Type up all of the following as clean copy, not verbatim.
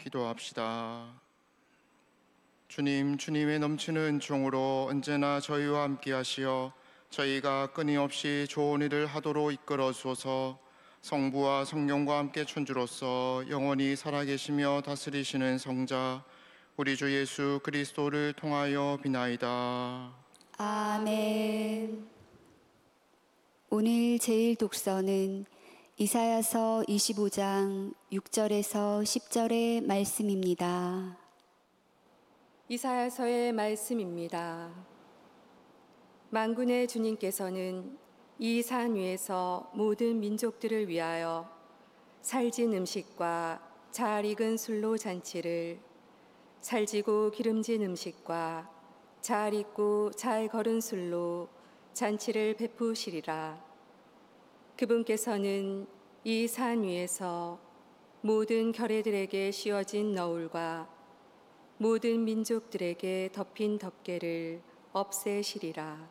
기도합시다. 주님, 주님의 넘치는 종으로 언제나 저희와 함께 하시어 저희가 끊임없이 좋은 일을 하도록 이끌어 주소서. 성부와 성령과 함께 천주로서 영원히 살아계시며 다스리시는 성자 우리 주 예수 그리스도를 통하여 비나이다. 아멘. 오늘 제일 독서는 이사야서 25장 6절에서 10절의 말씀입니다. 이사야서의 말씀입니다. 만군의 주님께서는 이 산 위에서 모든 민족들을 위하여 살진 음식과 잘 익은 술로 잔치를, 살지고 기름진 음식과 잘 익고 잘 거른 술로 잔치를 베푸시리라. 그분께서는 이 산 위에서 모든 결례들에게 씌워진 너울과 모든 민족들에게 덮인 덮개를 없애시리라.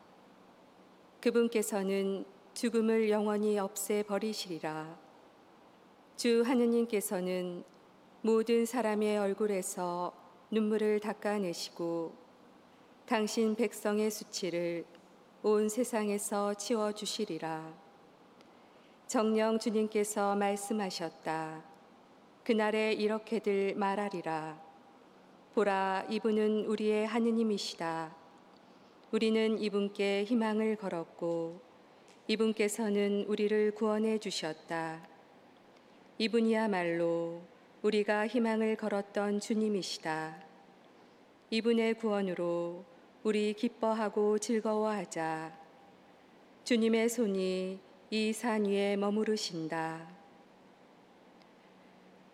그분께서는 죽음을 영원히 없애버리시리라. 주 하느님께서는 모든 사람의 얼굴에서 눈물을 닦아내시고 당신 백성의 수치를 온 세상에서 치워주시리라. 정녕 주님께서 말씀하셨다. 그날에 이렇게들 말하리라. 보라, 이분은 우리의 하느님이시다. 우리는 이분께 희망을 걸었고 이분께서는 우리를 구원해 주셨다. 이분이야말로 우리가 희망을 걸었던 주님이시다. 이분의 구원으로 우리 기뻐하고 즐거워하자. 주님의 손이 이 산 위에 머무르신다.